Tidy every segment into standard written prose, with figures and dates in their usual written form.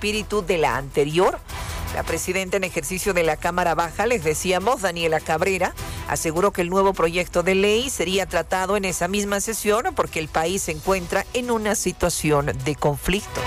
espíritu de la anterior. La presidenta en ejercicio de la Cámara Baja, les decíamos, Daniela Cabrera, aseguró que el nuevo proyecto de ley sería tratado en esa misma sesión porque el país se encuentra en una situación de conflicto.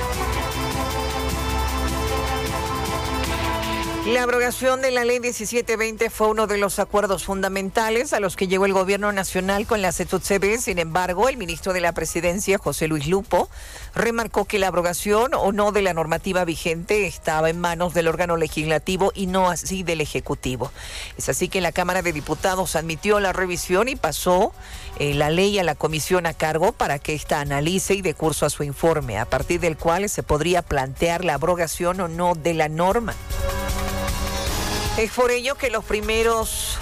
La abrogación de la Ley 1720 fue uno de los acuerdos fundamentales a los que llegó el Gobierno Nacional con la CETUTCB. Sin embargo, el ministro de la Presidencia, José Luis Lupo, remarcó que la abrogación o no de la normativa vigente estaba en manos del órgano legislativo y no así del Ejecutivo. Es así que la Cámara de Diputados admitió la revisión y pasó la ley a la comisión a cargo para que ésta analice y dé curso a su informe, a partir del cual se podría plantear la abrogación o no de la norma. Es por ello que las primeras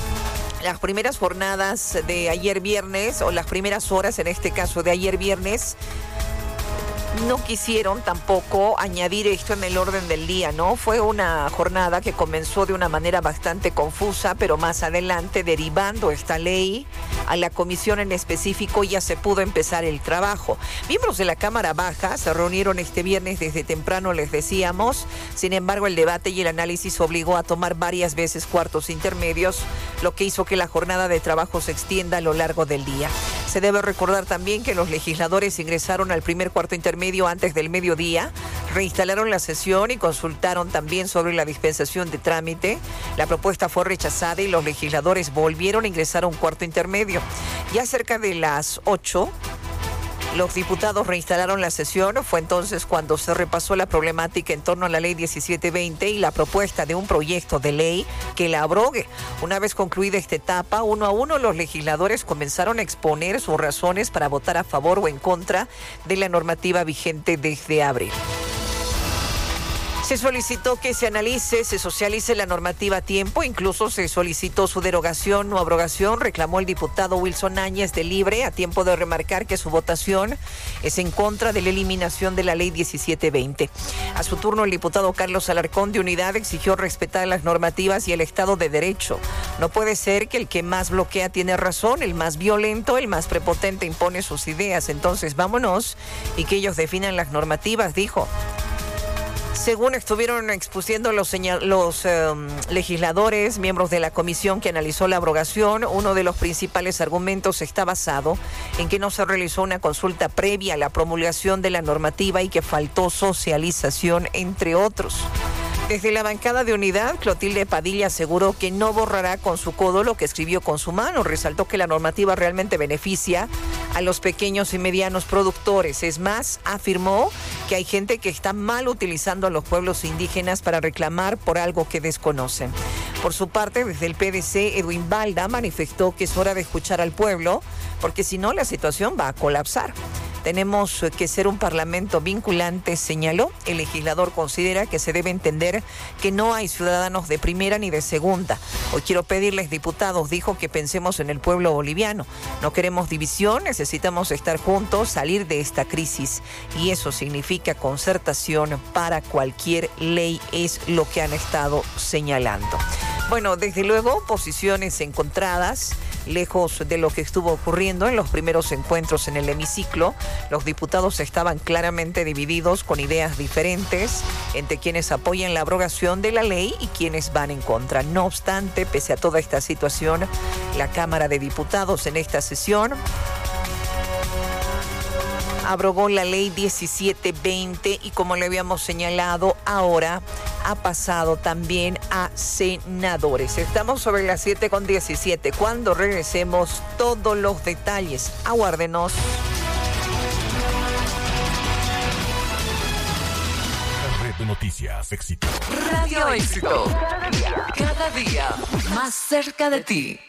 jornadas de ayer viernes, o las primeras horas en este caso de ayer viernes, no quisieron tampoco añadir esto en el orden del día, ¿no? Fue una jornada que comenzó de una manera bastante confusa, pero más adelante, derivando esta ley a la comisión en específico, ya se pudo empezar el trabajo. Miembros de la Cámara Baja se reunieron este viernes desde temprano, les decíamos. Sin embargo, el debate y el análisis obligó a tomar varias veces cuartos intermedios, lo que hizo que la jornada de trabajo se extienda a lo largo del día. Se debe recordar también que los legisladores ingresaron al primer cuarto intermedio antes del mediodía, reinstalaron la sesión y consultaron también sobre la dispensación de trámite. La propuesta fue rechazada y los legisladores volvieron a ingresar a un cuarto intermedio. Ya cerca de las 8, los diputados reinstalaron la sesión. Fue entonces cuando se repasó la problemática en torno a la ley 1720 y la propuesta de un proyecto de ley que la abrogue. Una vez concluida esta etapa, uno a uno los legisladores comenzaron a exponer sus razones para votar a favor o en contra de la normativa vigente desde abril. Se solicitó que se analice, se socialice la normativa a tiempo, incluso se solicitó su derogación o abrogación, reclamó el diputado Wilson Áñez de Libre, a tiempo de remarcar que su votación es en contra de la eliminación de la ley 1720. A su turno, el diputado Carlos Alarcón de Unidad exigió respetar las normativas y el Estado de Derecho. No puede ser que el que más bloquea tiene razón, el más violento, el más prepotente impone sus ideas. Entonces vámonos y que ellos definan las normativas, dijo. Según estuvieron expusiendo los legisladores, miembros de la comisión que analizó la abrogación, uno de los principales argumentos está basado en que no se realizó una consulta previa a la promulgación de la normativa y que faltó socialización, entre otros. Desde la bancada de Unidad, Clotilde Padilla aseguró que no borrará con su codo lo que escribió con su mano. Resaltó que la normativa realmente beneficia a los pequeños y medianos productores. Es más, afirmó que hay gente que está mal utilizando a los pueblos indígenas para reclamar por algo que desconocen. Por su parte, desde el PDC, Edwin Balda manifestó que es hora de escuchar al pueblo, porque si no, la situación va a colapsar. Tenemos que ser un parlamento vinculante, señaló. El legislador considera que se debe entender que no hay ciudadanos de primera ni de segunda. Hoy quiero pedirles, diputados, dijo, que pensemos en el pueblo boliviano. No queremos división, necesitamos estar juntos, salir de esta crisis. Y eso significa concertación para cualquier ley, es lo que han estado señalando. Bueno, desde luego, posiciones encontradas, lejos de lo que estuvo ocurriendo en los primeros encuentros en el hemiciclo. Los diputados estaban claramente divididos, con ideas diferentes entre quienes apoyan la abrogación de la ley y quienes van en contra. No obstante, pese a toda esta situación, la Cámara de Diputados en esta sesión abrogó la ley 1720 y, como le habíamos señalado, ahora ha pasado también a senadores. Estamos sobre las 7:17. Cuando regresemos, todos los detalles. Aguárdenos. Red de Noticias Éxito. Radio Éxito. Cada día más cerca de ti.